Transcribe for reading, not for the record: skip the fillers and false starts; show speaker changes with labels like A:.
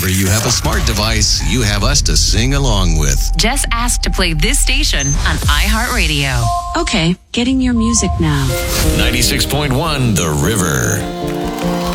A: whenever you have a smart device, you have us to sing along with.
B: Just ask to play this station on iHeartRadio.
C: Okay, getting your music now.
A: 96.1 The River.